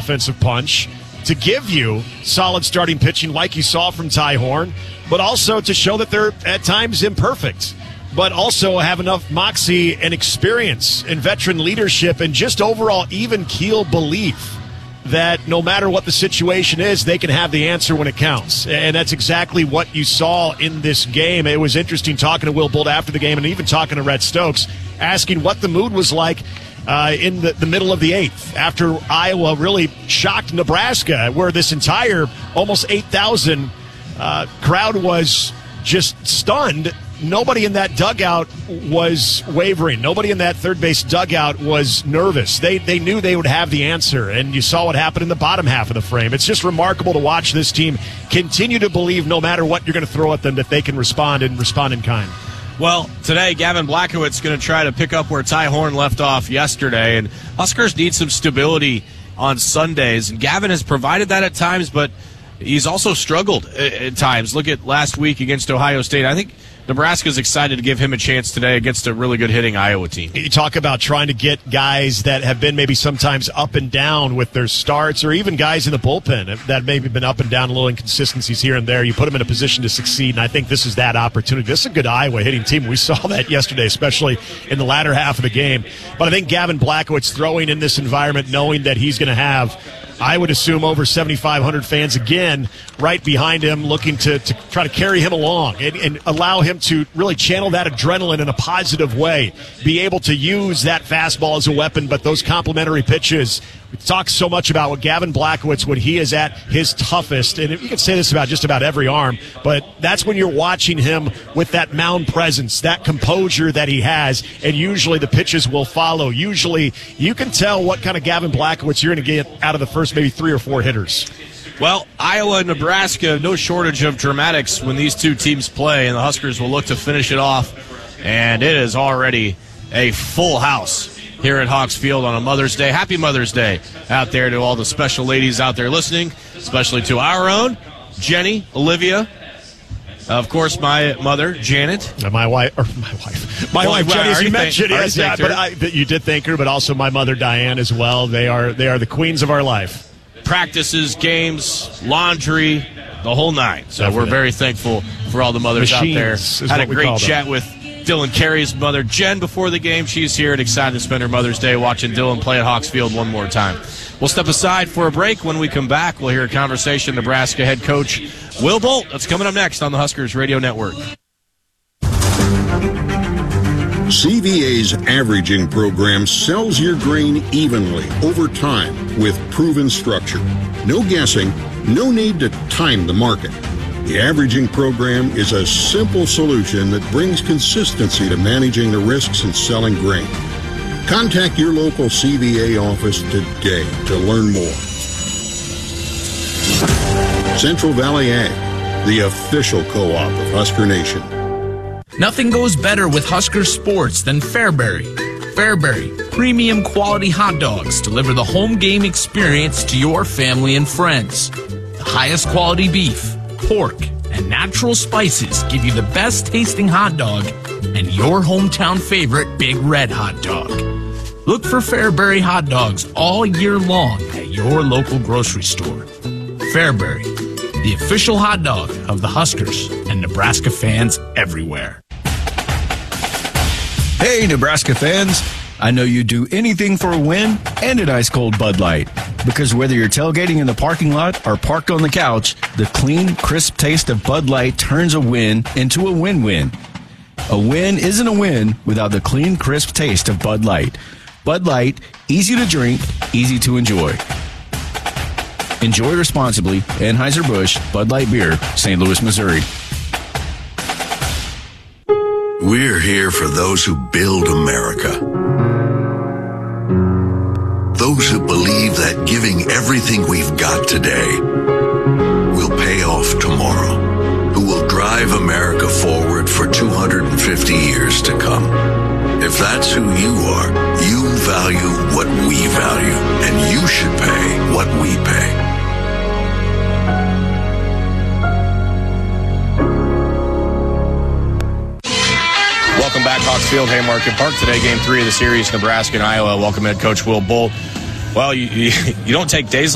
offensive punch to give you solid starting pitching like you saw from Ty Horn, but also to show that they're at times imperfect, but also have enough moxie and experience and veteran leadership and just overall even-keel belief that no matter what the situation is, they can have the answer when it counts. And that's exactly what you saw in this game. It was interesting talking to Will Bolt after the game and even talking to Rhett Stokes, asking what the mood was like in the middle of the eighth after Iowa really shocked Nebraska, where this entire almost 8,000 crowd was just stunned. Nobody in that dugout was wavering. Nobody in that third base dugout was nervous. They knew they would have the answer, and you saw what happened in the bottom half of the frame. It's just remarkable to watch this team continue to believe no matter what you're going to throw at them that they can respond and respond in kind. Well, today, Gavin Blachowicz is going to try to pick up where Ty Horn left off yesterday, and Huskers need some stability on Sundays, and Gavin has provided that at times, but he's also struggled at times. Look at last week against Ohio State. I think Nebraska's excited to give him a chance today against a really good hitting Iowa team. You talk about trying to get guys that have been maybe sometimes up and down with their starts, or even guys in the bullpen that maybe been up and down, a little inconsistencies here and there. You put them in a position to succeed, and I think this is that opportunity. This is a good Iowa hitting team. We saw that yesterday, especially in the latter half of the game. But I think Gavin Blachowicz throwing in this environment, knowing that he's going to have, I would assume, over 7,500 fans again right behind him, looking to try to carry him along and allow him to really channel that adrenaline in a positive way, be able to use that fastball as a weapon, but those complementary pitches. We talk so much about what Gavin Blachowicz, when he is at his toughest, and you can say this about just about every arm, but that's when you're watching him with that mound presence, that composure that he has, and usually the pitches will follow. Usually you can tell what kind of Gavin Blachowicz you're going to get out of the first maybe 3 or 4 hitters. Well, Iowa and Nebraska, no shortage of dramatics when these two teams play, and the Huskers will look to finish it off, and it is already a full house here at Hawks Field on a Mother's Day. Happy Mother's Day out there to all the special ladies out there listening, especially to our own, Jenny, Olivia, of course, my mother, Janet. My wife, Jenny, as you mentioned. Yes, but you did thank her, but also my mother, Diane, as well. They are the queens of our life. Practices, games, laundry, the whole nine. So definitely. We're very thankful for all the mothers Machines out there. Had a great chat with Dylan Carey's mother, Jen, before the game. She's here and excited to spend her Mother's Day watching Dylan play at Hawks Field one more time. We'll step aside for a break. When we come back, we'll hear a conversation with Nebraska head coach Will Bolt. That's coming up next on the Huskers Radio Network. CVA's averaging program sells your grain evenly over time with proven structure. No guessing, no need to time the market. The averaging program is a simple solution that brings consistency to managing the risks in selling grain. Contact your local CVA office today to learn more. Central Valley Ag, the official co-op of Husker Nation. Nothing goes better with Husker sports than Fairbury. Fairbury, premium quality hot dogs deliver the home game experience to your family and friends. The highest quality beef, pork, and natural spices give you the best tasting hot dog and your hometown favorite Big Red hot dog. Look for Fairbury hot dogs all year long at your local grocery store. Fairbury, the official hot dog of the Huskers and Nebraska fans everywhere. Hey, Nebraska fans. I know you'd do anything for a win and an ice-cold Bud Light. Because whether you're tailgating in the parking lot or parked on the couch, the clean, crisp taste of Bud Light turns a win into a win-win. A win isn't a win without the clean, crisp taste of Bud Light. Bud Light, easy to drink, easy to enjoy. Enjoy responsibly. Anheuser-Busch, Bud Light Beer, St. Louis, Missouri. We're here for those who build America. Those who believe that giving everything we've got today will pay off tomorrow. Who will drive America forward for 250 years to come. If that's who you are, you value what we value, and you should pay what we pay. Welcome back, Hawks Field, Haymarket Park. Today, Game 3 of the series, Nebraska and Iowa. Welcome head coach Will Bolt. Well, you don't take days